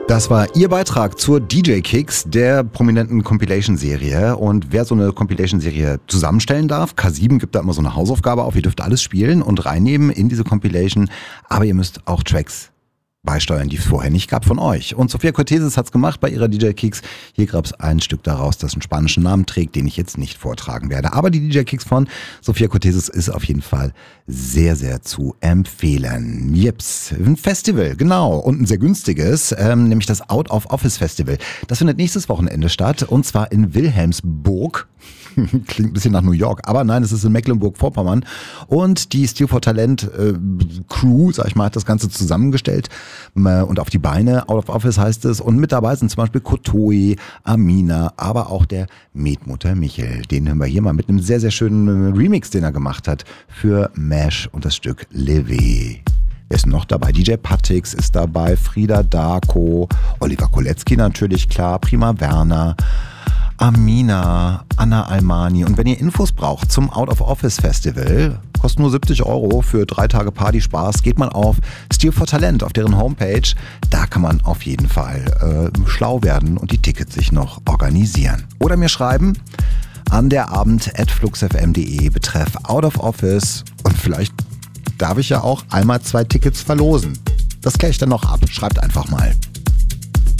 Das war Ihr Beitrag zur DJ Kicks, der prominenten Compilation-Serie. Und wer so eine Compilation-Serie zusammenstellen darf, K7 gibt da immer so eine Hausaufgabe auf, ihr dürft alles spielen und reinnehmen in diese Compilation, aber ihr müsst auch Tracks beisteuern, die es vorher nicht gab von euch. Und Sophia Cortesis hat's gemacht bei ihrer DJ Kicks. Hier gab's ein Stück daraus, das einen spanischen Namen trägt, den ich jetzt nicht vortragen werde. Aber die DJ Kicks von Sophia Cortesis ist auf jeden Fall sehr, sehr zu empfehlen. Jeps, ein Festival, genau. Und ein sehr günstiges, nämlich das Out of Office Festival. Das findet nächstes Wochenende statt und zwar in Wilhelmsburg. Klingt ein bisschen nach New York, aber nein, es ist in Mecklenburg-Vorpommern. Und die Steel for Talent Crew, sag ich mal, hat das Ganze zusammengestellt und auf die Beine. Out of Office heißt es. Und mit dabei sind zum Beispiel Kotoi, Amina, aber auch der Metmutter Michel. Den hören wir hier mal mit einem sehr, sehr schönen Remix, den er gemacht hat für Mesh und das Stück Levé. Wer ist noch dabei? DJ Patix ist dabei, Frieda Darko, Oliver Kolecki natürlich, klar, Prima Werner, Amina, Anna Almani. Und wenn ihr Infos braucht zum Out of Office Festival, kostet nur 70 € für 3 Tage Party-Spaß, geht man auf Steel for Talent, auf deren Homepage. Da kann man auf jeden Fall schlau werden und die Tickets sich noch organisieren. Oder mir schreiben an derabend@fluxfm.de betreff Out of Office und vielleicht darf ich ja auch einmal 2 Tickets verlosen. Das kläre ich dann noch ab. Schreibt einfach mal.